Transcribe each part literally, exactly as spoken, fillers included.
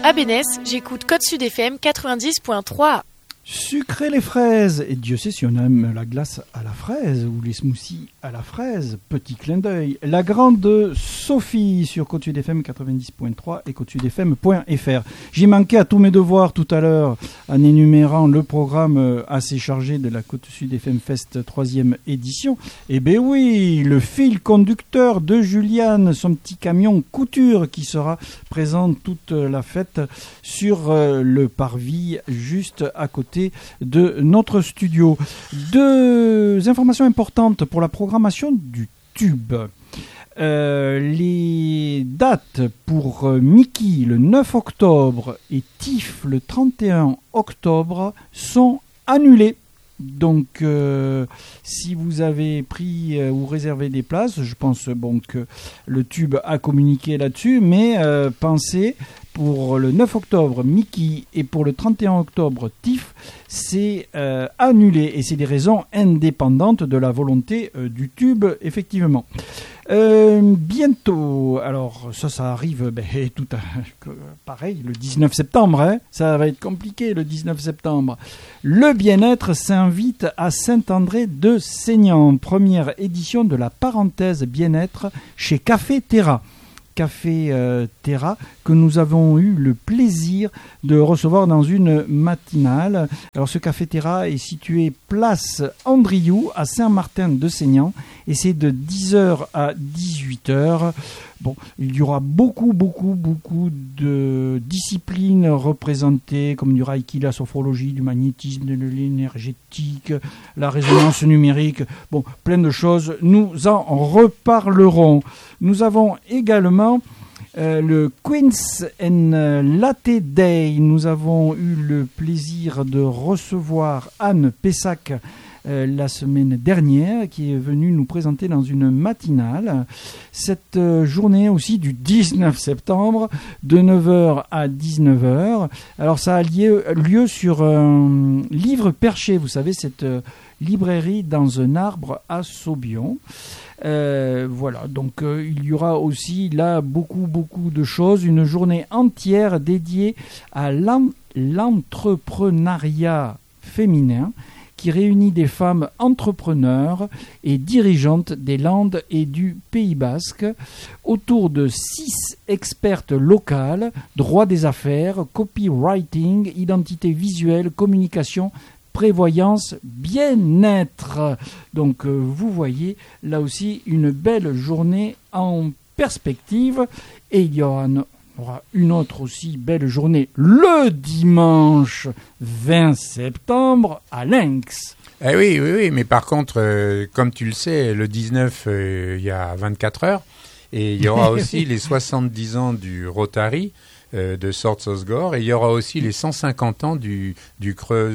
À Bénès, j'écoute Côte Sud F M quatre-vingt-dix point trois. Sucrer les fraises, et Dieu sait si on aime la glace à la fraise ou les smoothies à la fraise, petit clin d'œil. La grande Sophie sur Côte Sud F M quatre-vingt-dix point trois et côte sud f m point f r. J'ai manqué à tous mes devoirs tout à l'heure en énumérant le programme assez chargé de la Côte Sud F M Fest troisième édition. Eh bien oui, le fil conducteur de Juliane, son petit camion couture qui sera présent toute la fête sur le parvis juste à côté de notre studio. Deux informations importantes pour la programmation du tube. Euh, les dates pour Mickey le neuf octobre et Tiff le trente et un octobre sont annulées. Donc, euh, si vous avez pris euh, ou réservé des places, je pense bon, que le tube a communiqué là-dessus, mais euh, pensez, pour le neuf octobre, Mickey, et pour le trente et un octobre, Tiff, c'est euh, annulé. Et c'est des raisons indépendantes de la volonté euh, du tube, effectivement. Euh, bientôt, alors ça, ça arrive ben, tout à, pareil, le dix-neuf septembre, hein, ça va être compliqué le dix-neuf septembre. Le bien-être s'invite à Saint-André-de-Seignan, première édition de la parenthèse bien-être chez Café Terra. Café euh, Terra, que nous avons eu le plaisir de recevoir dans une matinale. Alors ce Café Terra est situé place Andriou à Saint-Martin-de-Seignan et c'est de dix heures à dix-huit heures. Bon, il y aura beaucoup, beaucoup, beaucoup de disciplines représentées, comme du reiki, la sophrologie, du magnétisme, de l'énergétique, la résonance numérique, bon, plein de choses. Nous en reparlerons. Nous avons également euh, le Queens and Latte Day. Nous avons eu le plaisir de recevoir Anne Pessac Euh, la semaine dernière, qui est venue nous présenter dans une matinale cette euh, journée aussi du dix-neuf septembre de neuf heures à dix-neuf heures. Alors ça a lieu, lieu sur un livre perché, vous savez, cette euh, librairie dans un arbre à Saubion. Euh, voilà, donc euh, il y aura aussi là beaucoup beaucoup de choses, une journée entière dédiée à l'en- l'entrepreneuriat féminin, qui réunit des femmes entrepreneurs et dirigeantes des Landes et du Pays Basque autour de six expertes locales, droit des affaires, copywriting, identité visuelle, communication, prévoyance, bien-être. Donc euh, vous voyez là aussi une belle journée en perspective, et il y aura une Il y aura une autre aussi belle journée le dimanche vingt septembre à Lynx. Eh oui, oui, oui, mais par contre, euh, comme tu le sais, le dix-neuf, euh, il y a vingt-quatre heures, et il y aura aussi les soixante-dix ans du Rotary euh, de Sorts-Osgore, et il y aura aussi les cent cinquante ans du, du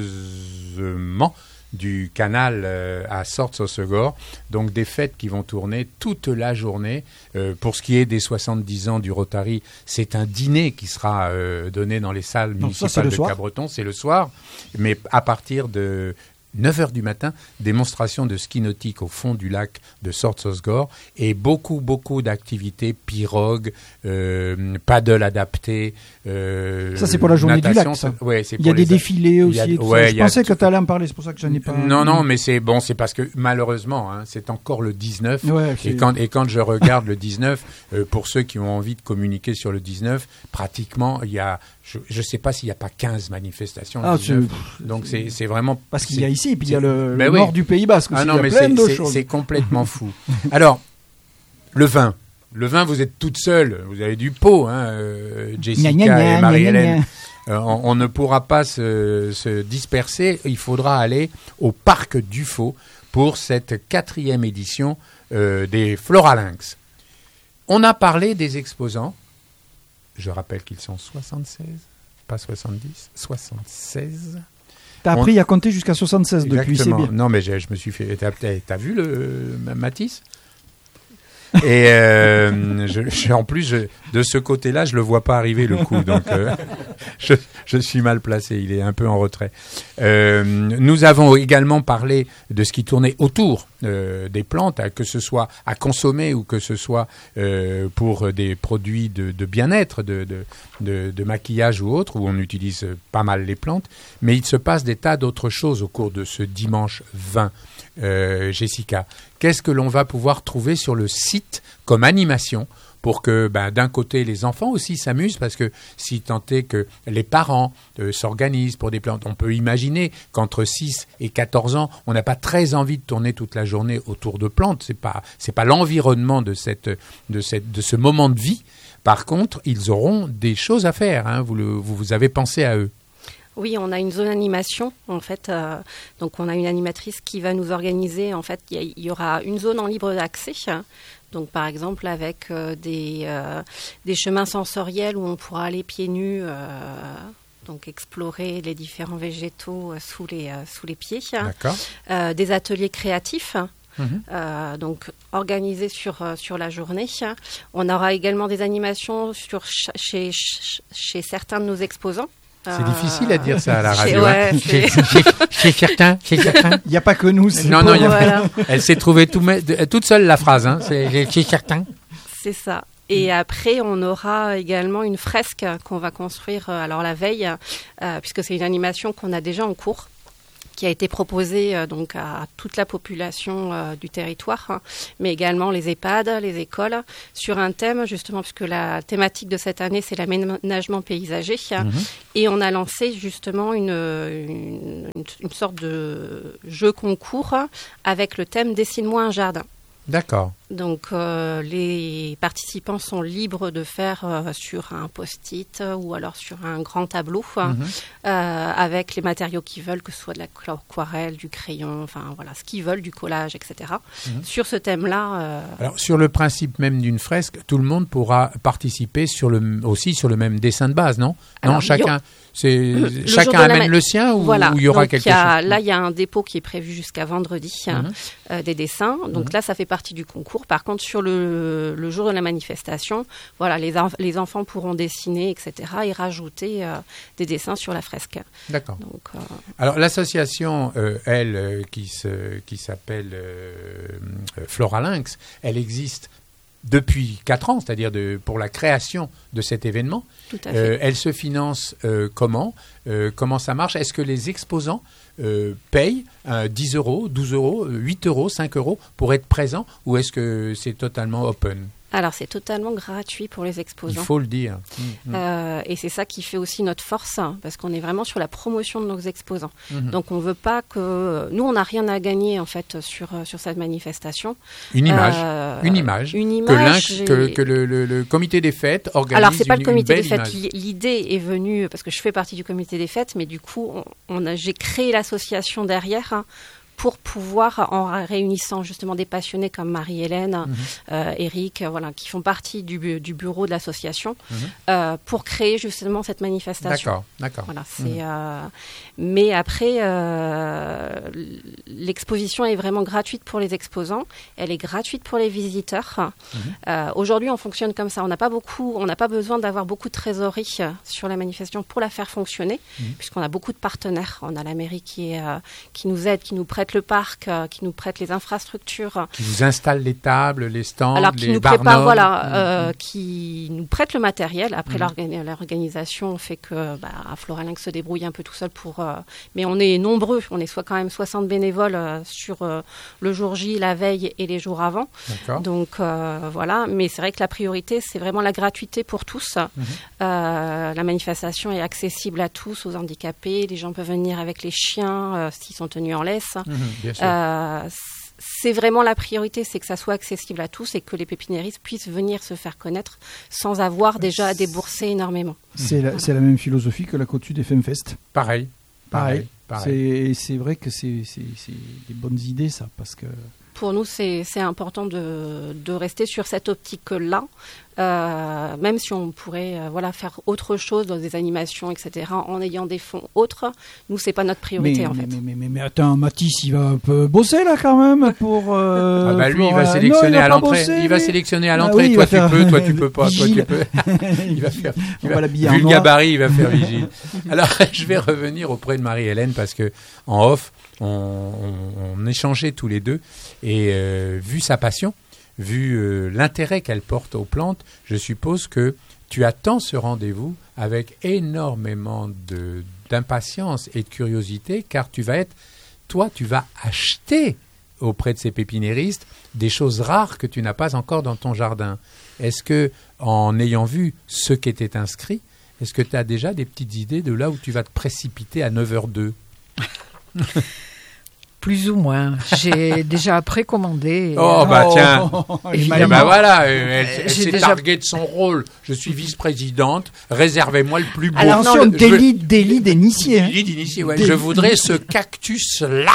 creusement du canal euh, à Sorts-Osgore, donc des fêtes qui vont tourner toute la journée. Euh, pour ce qui est des soixante-dix ans du Rotary, c'est un dîner qui sera euh, donné dans les salles municipales de Cabreton, c'est le soir, mais à partir de neuf heures du matin, démonstration de ski nautique au fond du lac de Sorts-Osgore et beaucoup, beaucoup d'activités, pirogue, euh, paddle adapté. Euh, ça, c'est pour la journée natation, du lac, ça. Ouais, c'est il y a pour des les... défilés aussi. A... Et tout ouais, ça. Je pensais a... que tu allais en parler, c'est pour ça que j'en ai pas... Non, non, mais c'est bon, c'est parce que malheureusement, hein, c'est encore le dix-neuf. Ouais, et, quand, et quand je regarde le dix-neuf, euh, pour ceux qui ont envie de communiquer sur le dix-neuf, pratiquement, il y a... Je ne sais pas s'il n'y a pas quinze manifestations le ah, dix-neuf. c'est... Donc c'est, c'est vraiment... Parce qu'il c'est... y a ici, et puis il y a le, ben le oui. nord du Pays Basque aussi. Ah non, il y a mais plein c'est, de c'est, choses. c'est complètement fou. Alors, le vin. Le vin, vous êtes toute seule. Vous avez du pot, hein, euh, Jessica gna, gna, gna, et Marie-Hélène. gna, gna. Euh, on, on ne pourra pas se, se disperser. Il faudra aller au Parc Dufaux pour cette quatrième édition euh, des Floralinx. On a parlé des exposants. Je rappelle qu'ils sont soixante-seize, pas soixante-dix, soixante-seize. T'as appris on... à compter jusqu'à soixante-seize depuis, c'est bien. Non, mais je, je me suis fait... T'as, t'as vu le Matisse ? Et euh, je, je, en plus, je, de ce côté-là, je le vois pas arriver le coup, donc euh, je, je suis mal placé. Il est un peu en retrait. Euh, nous avons également parlé de ce qui tournait autour euh, des plantes, que ce soit à consommer ou que ce soit euh, pour des produits de, de bien-être, de, de, de, de maquillage ou autre, où on utilise pas mal les plantes. Mais il se passe des tas d'autres choses au cours de ce dimanche vingt. Euh, Jessica, qu'est-ce que l'on va pouvoir trouver sur le site comme animation pour que ben, d'un côté les enfants aussi s'amusent, parce que si tant est que les parents euh, s'organisent pour des plantes, on peut imaginer qu'entre six et quatorze ans, on n'a pas très envie de tourner toute la journée autour de plantes, c'est pas c'est pas l'environnement de cette de cette de ce moment de vie. Par contre, ils auront des choses à faire, hein, vous le vous, vous avez pensé à eux. Oui, on a une zone animation, en fait. Euh, donc, on a une animatrice qui va nous organiser. En fait, il y, y aura une zone en libre accès. Donc, par exemple, avec euh, des, euh, des chemins sensoriels où on pourra aller pieds nus, euh, donc explorer les différents végétaux euh, sous, les, euh, sous les pieds. D'accord. Euh, des ateliers créatifs. Mmh. Euh, donc organisés sur, euh, sur la journée. On aura également des animations sur ch- chez, ch- chez certains de nos exposants. C'est euh... difficile à dire ça à la radio. Ouais, hein. c'est... C'est, c'est certain, c'est certain. Il n'y a pas que nous. C'est non, pas... non, y a voilà. pas... Elle s'est trouvée tout me... toute seule la phrase. Hein. C'est, c'est certain. C'est ça. Et après, on aura également une fresque qu'on va construire euh, alors la veille, euh, puisque c'est une animation qu'on a déjà en cours, qui a été proposée euh, donc à toute la population euh, du territoire, hein, mais également les EHPAD, les écoles, sur un thème justement, puisque la thématique de cette année, c'est l'aménagement paysager. Hein, mmh. Et on a lancé justement une, une, une sorte de jeu concours avec le thème « Dessine-moi un jardin ». D'accord. Donc, euh, les participants sont libres de faire euh, sur un post-it euh, ou alors sur un grand tableau mm-hmm. euh, avec les matériaux qu'ils veulent, que ce soit de l'aquarelle, du crayon, enfin voilà, ce qu'ils veulent, du collage, et cetera. Mm-hmm. Sur ce thème-là. Euh... Alors, sur le principe même d'une fresque, tout le monde pourra participer sur le, aussi sur le même dessin de base, non ? Alors, non, chacun. C'est, le chacun amène la... le sien ou voilà. il y aura donc, quelque y a, chose. Là, il y a un dépôt qui est prévu jusqu'à vendredi, mm-hmm. hein, euh, des dessins. Donc mm-hmm. là, ça fait partie du concours. Par contre, sur le, le jour de la manifestation, voilà, les, enf- les enfants pourront dessiner, et cetera, et rajouter euh, des dessins sur la fresque. D'accord. Donc, euh... Alors, l'association, euh, elle, euh, qui, se, qui s'appelle euh, Floralinx, elle existe depuis quatre ans, c'est-à-dire de, pour la création de cet événement. Tout à fait. Euh, elle se finance euh, comment euh, Comment ça marche ? Est-ce que les exposants euh, payent euh, dix euros, douze euros, huit euros, cinq euros pour être présents, ou est-ce que c'est totalement open ? Alors, c'est totalement gratuit pour les exposants. Il faut le dire. Mmh. Euh, et c'est ça qui fait aussi notre force, hein, parce qu'on est vraiment sur la promotion de nos exposants. Mmh. Donc, on ne veut pas que... Nous, on n'a rien à gagner, en fait, sur, sur cette manifestation. Une image. Euh, une image. Une image. Que, que, que le, le, le comité des fêtes organise. Alors, c'est pas une, le comité des image. fêtes. L'idée est venue, parce que je fais partie du comité des fêtes, mais du coup, on, on a, j'ai créé l'association derrière, hein, pour pouvoir, en réunissant justement des passionnés comme Marie-Hélène, mmh. euh, Eric, euh, voilà, qui font partie du, bu- du bureau de l'association, mmh. euh, pour créer justement cette manifestation. D'accord, d'accord. Voilà, c'est, mmh. euh, mais après, euh, l'exposition est vraiment gratuite pour les exposants, elle est gratuite pour les visiteurs. Mmh. Euh, aujourd'hui, on fonctionne comme ça. On n'a pas beaucoup, on n'a pas besoin d'avoir beaucoup de trésorerie sur la manifestation pour la faire fonctionner, mmh. puisqu'on a beaucoup de partenaires. On a la mairie qui, est, euh, qui nous aide, qui nous prête le parc, euh, qui nous prête les infrastructures, qui vous installe les tables, les stands, alors qui les nous barnoles. prépare, voilà, mmh. euh, qui nous prête le matériel. Après, mmh. l'organ- l'organisation fait que bah, Floralinx se débrouille un peu tout seul pour. Euh, mais on est nombreux, on est soit quand même soixante bénévoles euh, sur euh, le jour J, la veille et les jours avant. D'accord. Donc euh, voilà, mais c'est vrai que la priorité, c'est vraiment la gratuité pour tous. Mmh. Euh, la manifestation est accessible à tous, aux handicapés. Les gens peuvent venir avec les chiens euh, s'ils sont tenus en laisse. Mmh. Bien sûr. Euh, c'est vraiment la priorité, c'est que ça soit accessible à tous et que les pépiniéristes puissent venir se faire connaître sans avoir déjà à débourser énormément. C'est la, voilà. c'est la même philosophie que la Côte Sud Femfest. Pareil. Pareil. Pareil. C'est, c'est vrai que c'est, c'est, c'est des bonnes idées, ça, parce que... Pour nous, c'est, c'est important de, de rester sur cette optique-là, euh, même si on pourrait euh, voilà, faire autre chose dans des animations, et cetera, en ayant des fonds autres. Nous, c'est pas notre priorité, mais, en mais, fait. Mais, mais, mais, mais attends, Mathis, il va un peu bosser, là, quand même, pour... Euh, ah bah lui, pour, il va euh, sélectionner non, il à va l'entrée. bosser, il va mais... sélectionner à ah l'entrée. oui, toi, tu faire, peux, toi, tu peux pas. Vigile. Toi, tu peux. il va faire... Il va, va vu le gabarit, il va faire vigile. Alors, je vais revenir auprès de Marie-Hélène, parce que en off, on, on, on échangeait tous les deux et euh, vu sa passion, vu euh, l'intérêt qu'elle porte aux plantes, je suppose que tu attends ce rendez-vous avec énormément de, d'impatience et de curiosité, car tu vas être, toi, tu vas acheter auprès de ces pépiniéristes des choses rares que tu n'as pas encore dans ton jardin. Est-ce que, en ayant vu ce qui était inscrit, est-ce que tu as déjà des petites idées de là où tu vas te précipiter à neuf heures deux? Plus ou moins. J'ai déjà précommandé. Oh, bah tiens. Et bah, bah voilà, elle, elle J'ai s'est déjà- targuée de son rôle. Je suis vice-présidente, réservez-moi le plus beau. Attention, Non, le- délit, délit d'initié. hein. Délit d'initié, ouais. Délit. Je voudrais ce cactus-là.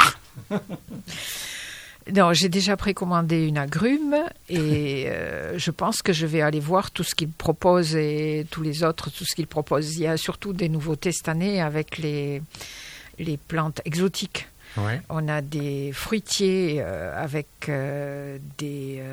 Non, j'ai déjà précommandé une agrume et euh, je pense que je vais aller voir tout ce qu'ils proposent et tous les autres, tout ce qu'ils proposent. Il y a surtout des nouveautés cette année avec les, les plantes exotiques. Ouais. On a des fruitiers euh, avec euh, des euh,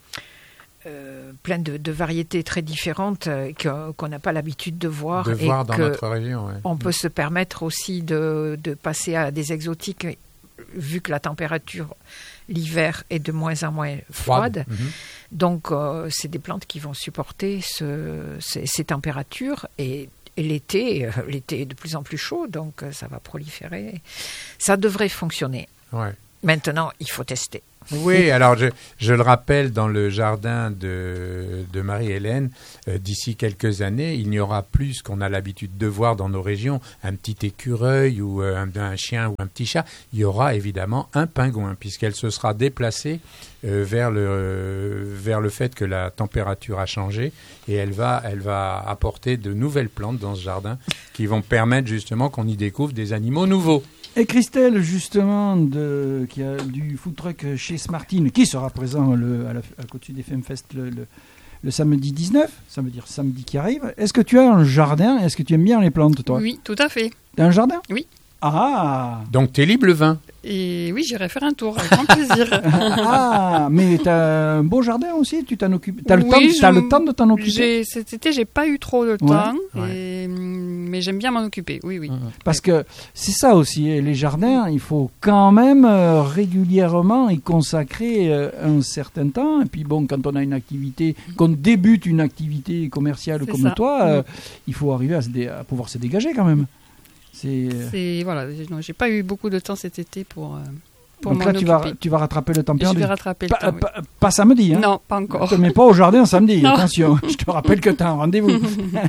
euh, plein de, de variétés très différentes euh, que- qu'on n'a pas l'habitude de voir. De et voir dans que notre région, ouais. on peut se permettre aussi de, de passer à des exotiques vu que la température l'hiver est de moins en moins froide. Mhm. Donc euh, c'est des plantes qui vont supporter ce, ces, ces températures et Et l'été, euh, l'été est de plus en plus chaud, donc euh, ça va proliférer. Ça devrait fonctionner. Ouais. Maintenant, il faut tester. Oui, alors je, je le rappelle, dans le jardin de, de Marie-Hélène, euh, d'ici quelques années, il n'y aura plus ce qu'on a l'habitude de voir dans nos régions, un petit écureuil ou euh, un, un chien ou un petit chat. Il y aura évidemment un pingouin, puisqu'elle se sera déplacée euh, vers, le, euh, vers le fait que la température a changé, et elle va, elle va apporter de nouvelles plantes dans ce jardin qui vont permettre justement qu'on y découvre des animaux nouveaux. Et Christelle, justement, de, qui a du food truck chez Smartine, qui sera présent le, à, la, à côté des Femfest le, le, le samedi dix-neuf, ça veut dire samedi qui arrive. Est-ce que tu as un jardin? Est-ce que tu aimes bien les plantes, toi? Oui, tout à fait. T'as un jardin? Oui. Ah Donc t'es libre le vingt. Et oui, j'irai faire un tour, avec grand plaisir. Ah, mais t'as un beau jardin aussi, tu t'en occupes. T'as le, Oui, temps, je- t'as le temps de t'en occuper. J'ai, cet été, j'ai pas eu trop de Ouais. temps, Ouais. et, mais j'aime bien m'en occuper, oui, oui. Parce que c'est ça aussi, les jardins, il faut quand même euh, régulièrement y consacrer euh, un certain temps. Et puis bon, quand on a une activité, qu'on débute une activité commerciale C'est comme ça. toi, euh, Mm. il faut arriver à, se dé- à pouvoir se dégager quand même. C'est, euh, C'est, voilà, j'ai- non, j'ai pas eu beaucoup de temps cet été pour, euh, pour donc m'en là, tu vas, occuper. tu vas rattraper le temps Je perdu. vais rattraper le Pas, temps, oui. pas- pas samedi, hein. Non, pas encore. Mais pas au jardin samedi, Non. attention. Je te rappelle que tu as un rendez-vous.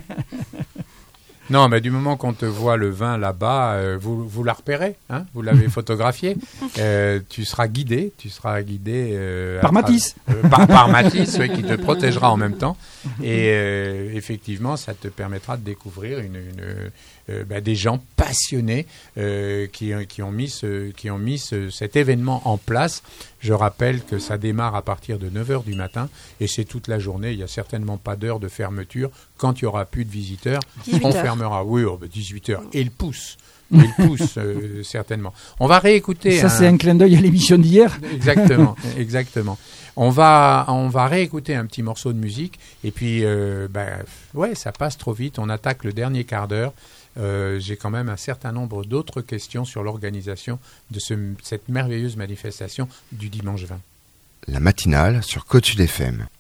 Non, mais du moment qu'on te voit le vin là-bas, euh, vous, vous la repérez, hein, vous l'avez photographié, euh, tu seras guidé, tu seras guidé euh, Par à tra- Matisse. euh, par, par Matisse, oui, qui te protégera en même temps. Et euh, effectivement, ça te permettra de découvrir une, une, euh, bah, des gens passionnés euh, qui, qui ont mis, ce, qui ont mis ce, cet événement en place. Je rappelle que ça démarre à partir de neuf heures du matin et c'est toute la journée. Il n'y a certainement pas d'heure de fermeture. Quand il n'y aura plus de visiteurs, dix-huit on heures. fermera. Oui, oh, bah, dix-huit heures. Et il pousse. Il pousse, euh, certainement. On va réécouter. Ça, c'est un clin d'œil à l'émission d'hier. Exactement, exactement. On va, on va réécouter un petit morceau de musique et puis, euh, ben, ouais, ça passe trop vite. On attaque le dernier quart d'heure. Euh, j'ai quand même un certain nombre d'autres questions sur l'organisation de ce, cette merveilleuse manifestation du dimanche vingt. La matinale sur Côte Sud F M.